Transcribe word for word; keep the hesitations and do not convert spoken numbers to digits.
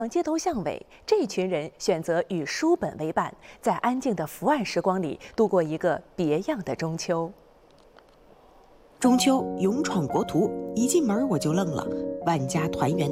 街头巷尾，这群人选择与书本为伴，在安静的伏案时光里度过一个别样的中秋。 中秋勇闯国图，一进门我就愣了，万家团圆。